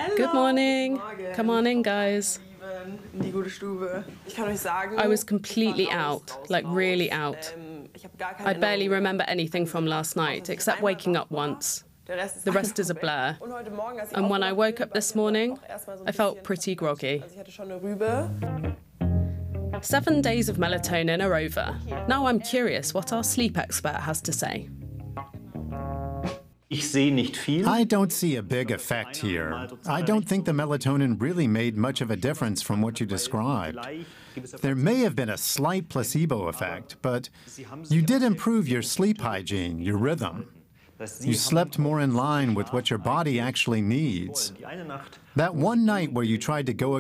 Good morning. Come on in, guys. I was completely out, like really out. I barely remember anything from last night, except waking up once. The rest is a blur. And when I woke up this morning, I felt pretty groggy. 7 days of melatonin are over. Now I'm curious what our sleep expert has to say. I don't see a big effect here. I don't think the melatonin really made much of a difference from what you described. There may have been a slight placebo effect, but you did improve your sleep hygiene, your rhythm. You slept more in line with what your body actually needs. That one night where you tried to go